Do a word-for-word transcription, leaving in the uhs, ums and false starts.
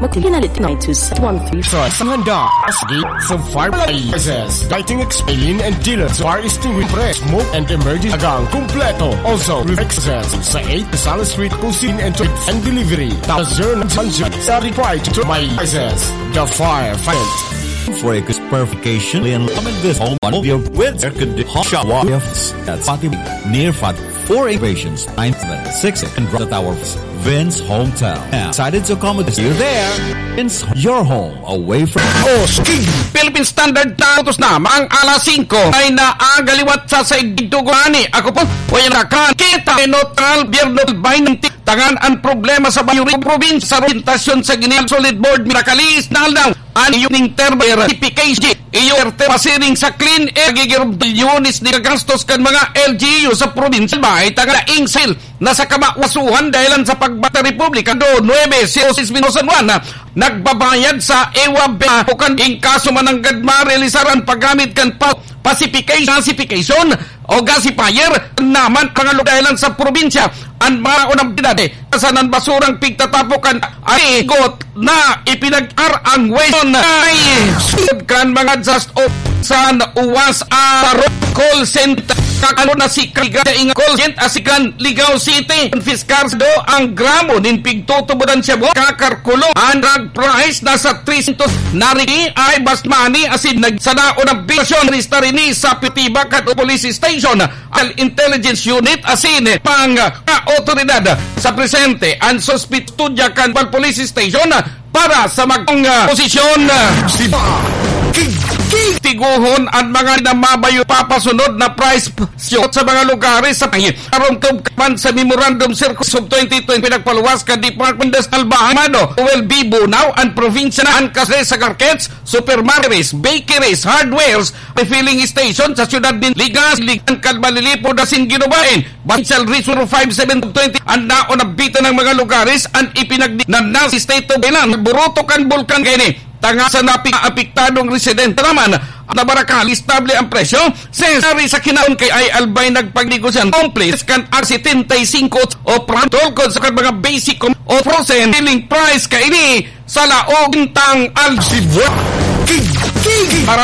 Magkinalit nine two six one three four. Handa, asgi, so fire license, lighting explain and dealers, fire extinguisher, press, smoke and emergency agang kompleto. Also, access sa eight Sala Street, Kusin and Trade and Delivery. Thousand Sanjay, sa required to my license. The fire fight. For a verification and comment this home one of your with air conditioned shower at Fatima near Fat four innovations nine seven six and brought our Vince hometown. Excited to accommodate you there. Vince, your home away from oh, King Philippine Standard na utos na maang alas singko ay naagaliwat sa Saigdugani. Ako po wala ka kita neutral biyerno bainti tangan ang problema sa Bayuri province sa orientasyon sa Ginil Solid Board Miracalis na aldaw ang yuning termo certification iyo pasiring sa clean air gigirong bilyones ni kagastos kan mga L G U sa probinsya ba ay taga ingsil na sa kamawasuhan dahilan sa pagbata Republika do nine San Juan na nagbabayad sa E W A B o kan ing kaso mananggad marelisaran paggamit kan pa pacification gasification o gasifier naman pangalo dahilan sa probinsya ang mga unang bidade kasanan basurang pigtatapukan ay got na ipinag-ar ang weson ay sud kan mga just of san uwas a call center kakalo na si Kaga ing call center asikan Ligaw City fiskars do ang gramo nin pigtutubudan siya mo kakarkulo ang drug price nasa three hundred narigi ay basmani asin nagsadaon ng bisyon ristarini sa Pitibakat Police Station al intelligence unit asin pang autoridad sa presente ang suspect tudya kan pal police station para sa magong uh, posisyon si tiguhon ang mga namabayo papasunod na price sa mga lugares sa pangit. Karong kaman sa Memorandum Circus of twenty twenty pinagpaluwas ka Department of Albahamado will be bunaw ang provincia na ang kasre sa markets, supermarkets, bakeries, hardwares, refilling station sa syudad din Ligas, Ligan, Kalbalilipo na singginubain. Bansal Resort five seven twenty ang naon na bita ng mga lugares ang ipinagdi na nasa state of Ilan. Burutokan bulkan kaini. Tanga sa napika-apiktadong residente naman na barakal istable ang presyo sensari sa kinaon kay ay albay nagpagnegosyan complete kan ang seventy-five o prantol sa mga basic o frozen selling price kay ini sa laog tang al para